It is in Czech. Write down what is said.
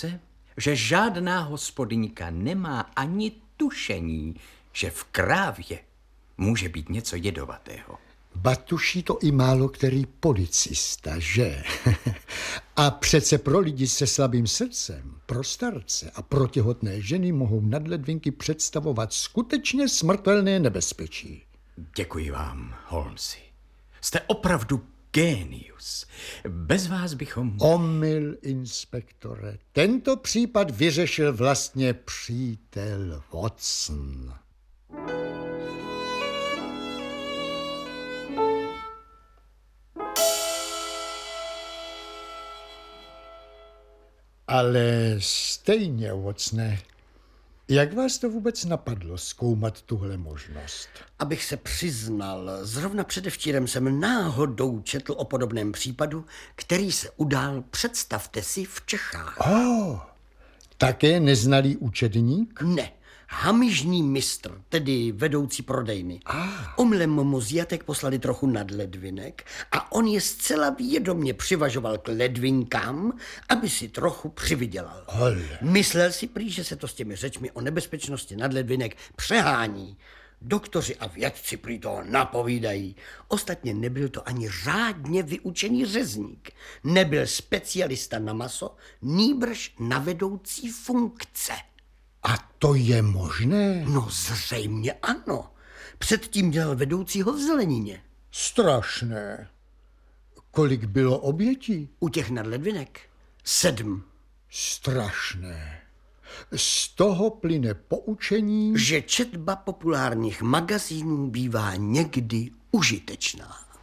se, že žádná hospodyňka nemá ani tušení, že v krávě může být něco jedovatého. Batuší to i málo který policista, že? A přece pro lidi se slabým srdcem, pro starce a pro těhotné ženy mohou nadledvinky představovat skutečně smrtelné nebezpečí. Děkuji vám, Holmesi. Jste opravdu génius. Bez vás bychom... Omyl, inspektore. Tento případ vyřešil vlastně přítel Watson. Ale stejně, Watsone, jak vás to vůbec napadlo zkoumat tuhle možnost? Abych se přiznal, zrovna předevčírem jsem náhodou četl o podobném případu, který se udál, představte si, v Čechách. Také neznalý účetník? Ne, hamižný mistr, tedy vedoucí prodejny. Omylem mu z jatek poslali trochu nadledvinek a on je zcela vědomě přivažoval k ledvinkám, aby si trochu přivydělal. Myslel si prý, že se to s těmi řečmi o nebezpečnosti nadledvinek přehání. Doktoři a vědci prý toho napovídají. Ostatně nebyl to ani řádně vyučený řezník. Nebyl specialista na maso, nýbrž na vedoucí funkce. A to je možné? No zřejmě ano. Předtím dělal vedoucího v zelenině. Strašné. Kolik bylo obětí? U těch nadledvinek 7. Strašné. Z toho plyne poučení, Že četba populárních magazínů bývá někdy užitečná.